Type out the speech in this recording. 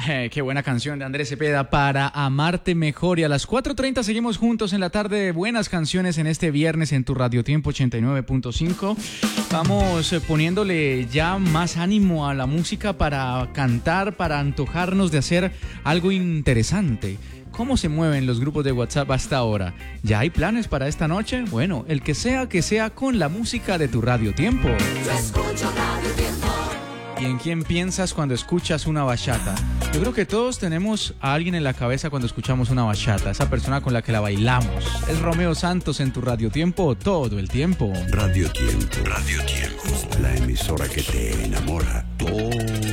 Qué buena canción de Andrés Cepeda, Para Amarte Mejor. Y a las 4:30 seguimos juntos en la tarde de buenas canciones en este viernes en tu Radio Tiempo 89.5. Vamos poniéndole ya más ánimo a la música para cantar, para antojarnos de hacer algo interesante. ¿Cómo se mueven los grupos de WhatsApp hasta ahora? ¿Ya hay planes para esta noche? Bueno, el que sea con la música de tu Radio Tiempo. Yo escucho Radio Tiempo. ¿Y en quién piensas cuando escuchas una bachata? Yo creo que todos tenemos a alguien en la cabeza cuando escuchamos una bachata, esa persona con la que la bailamos. Es Romeo Santos en tu Radio Tiempo todo el tiempo. Radio Tiempo, la emisora que te enamora todo